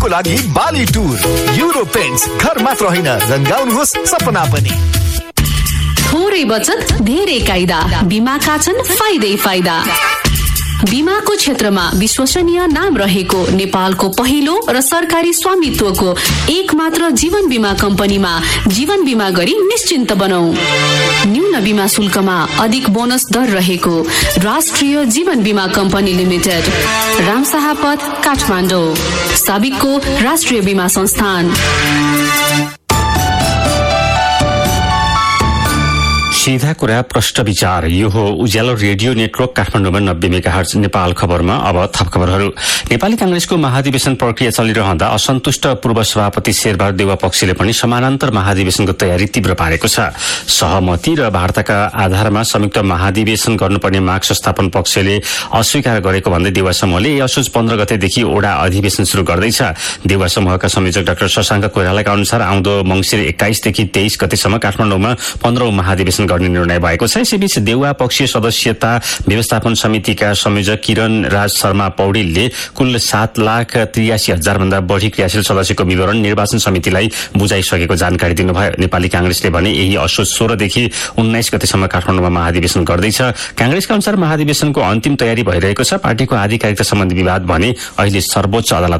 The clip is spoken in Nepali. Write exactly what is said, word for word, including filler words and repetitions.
को लागि बाली टुर युरो पेन्ट्स घर मात्र होइन रंगाउनुहोस् सपना पनि। थोरै बचत धेरै कायदा बीमाका छन् फाइदै फाइदा। बीमाको क्षेत्रमा विश्वसनीय नाम रहेको नेपालको पहिलो र सरकारी स्वामित्वको एक मात्र जीवन बीमा कम्पनीमा जीवन बीमा गरी निश्चिन्त बनौ। न्यून बीमा शुल्कमा अधिक बोनस दर रहेको राष्ट्रिय जीवन बीमा कम्पनी लिमिटेड, रामशाहपथ काठमाडौँ, साबिकको राष्ट्रिय बीमा संस्थान। सीधा कुरा प्रष्ट विचार। यो हो उज्यालो रेडियो नेटवर्क काठमाडौँमा नब्बे मेगाहर्ज। नेपाल खबरमा अब थप खबरहरू। नेपाली कांग्रेसको महाधिवेशन प्रक्रिया चलिरहँदा असन्तुष्ट पूर्व सभापति शेरबहादुर देउवा पक्षले पनि समानान्तर महाधिवेशनको तयारी तीव्र पारेको छ। सहमति र वार्ताका आधारमा संयुक्त महाधिवेशन गर्नुपर्ने माग संस्थापन पक्षले अस्वीकार गरेको भन्दै देउवा समूहले असोज पन्ध्र गतेदेखि ओडा अधिवेशन शुरू गर्दैछ। देउवा समूहका संयोजक डाक्टर शशाङ्क कोइरालाका अनुसार आउँदो मंसिर एक्काइसदेखि तेइस गतेसम्म काठमाडौँमा पन्ध्रौं महाधिवेशन गर्ने निर्णय भएको छ। यसैबीच देउवा पक्षीय सदस्यता व्यवस्थापन समितिका संयोजक किरण राज शर्मा पौडेलले कुल सात लाख त्रियासी हजार भन्दा बढ़ी क्रियाशील सदस्यको विवरण निर्वाचन समितिलाई बुझाइसकेको जानकारी दिनुभयो। नेपाली कांग्रेसले भने यही असोज सोह्रदेखि उन्नाइस गतेसम्म काठमाडौँमा महाधिवेशन गर्दैछ। कांग्रेसका अनुसार महाधिवेशनको अन्तिम तयारी भइरहेको छ। पार्टीको आधिकारिकता सम्बन्धी विवाद भने अहिले सर्वोच्च अदालत